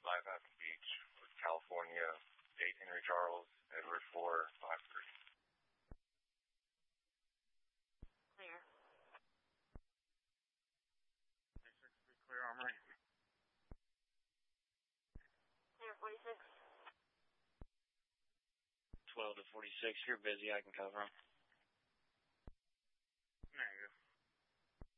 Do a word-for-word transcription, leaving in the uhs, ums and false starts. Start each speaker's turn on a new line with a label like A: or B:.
A: five Apple Beach with California, eight Henry Charles, Edward four, five three.
B: Clear.
C: forty-six, be clear, Armory.
B: Clear, forty-six.
D: twelve to forty-six, you're busy, I can cover them.